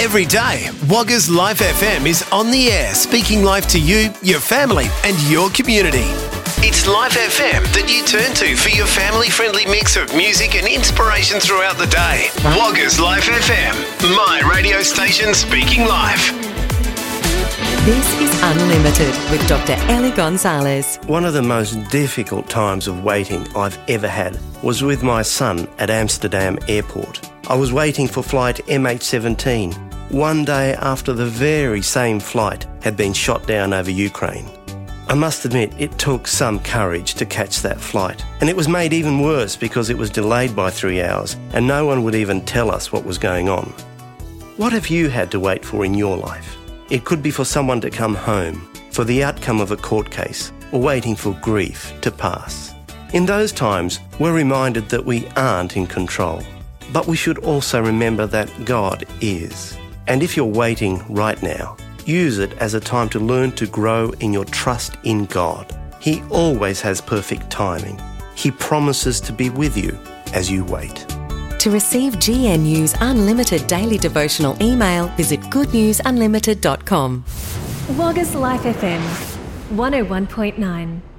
Every day, Wagga's Life FM is on the air, speaking life to you, your family and your community. It's Life FM that you turn to for your family-friendly mix of music and inspiration throughout the day. Wagga's Life FM, my radio station speaking life. This is Unlimited with Dr. Ellie Gonzalez. One of the most difficult times of waiting I've ever had was with my son at Amsterdam Airport. I was waiting for flight MH17, one day after the very same flight had been shot down over Ukraine. I must admit, it took some courage to catch that flight, and it was made even worse because it was delayed by 3 hours and no one would even tell us what was going on. What have you had to wait for in your life? It could be for someone to come home, for the outcome of a court case, or waiting for grief to pass. In those times, we're reminded that we aren't in control, but we should also remember that God is. And if you're waiting right now, use it as a time to learn to grow in your trust in God. He always has perfect timing. He promises to be with you as you wait. To receive GNU's Unlimited Daily Devotional email, visit goodnewsunlimited.com. Wagga's Life FM 101.9